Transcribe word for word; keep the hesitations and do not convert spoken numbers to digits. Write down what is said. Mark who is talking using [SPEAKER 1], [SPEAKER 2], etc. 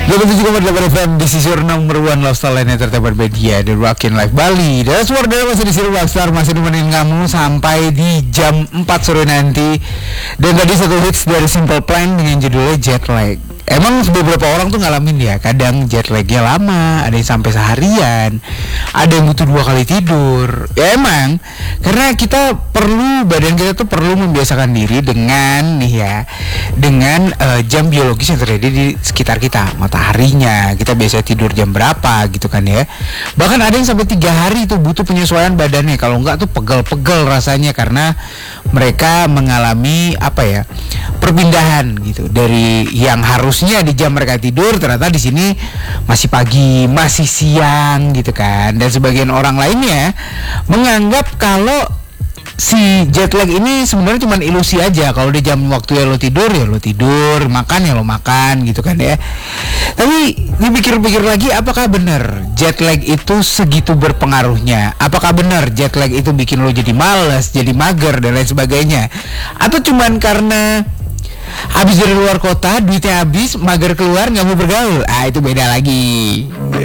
[SPEAKER 1] delapan puluh tujuh koma delapan F M, this is your number one lifestyle and entertainment media, The Rockin' Life Bali. Dan suara dari masih di sini Rockstar, masih nemenin kamu sampai di jam empat sore nanti. Dan tadi satu hits dari Simple Plan dengan judulnya Jet Lag. Emang beberapa orang tuh ngalamin ya, kadang jet lagnya lama, ada yang sampai seharian, ada yang butuh dua kali tidur. Ya emang, karena kita perlu, badan kita tuh perlu membiasakan diri dengan nih ya, dengan uh, jam biologis yang terjadi di sekitar kita, mataharinya. Kita biasa tidur jam berapa gitu kan ya. Bahkan ada yang sampai tiga hari tuh butuh penyesuaian badannya. Kalau enggak tuh pegel-pegel rasanya karena mereka mengalami apa ya, perpindahan gitu dari yang harusnya di jam mereka tidur, ternyata di sini masih pagi, masih siang gitu kan. Dan sebagian orang lainnya menganggap kalau si jet lag ini sebenarnya cuma ilusi aja. Kalau di jam waktu ya lo tidur ya lo tidur, makan ya lo makan gitu kan ya. Tapi dipikir-pikir lagi, apakah benar jet lag itu segitu berpengaruhnya? Apakah benar jet lag itu bikin lo jadi malas, jadi mager dan lain sebagainya? Atau cuman karena habis dari luar kota, duitnya habis, mager keluar, nggak mau bergaul? Ah, itu beda lagi.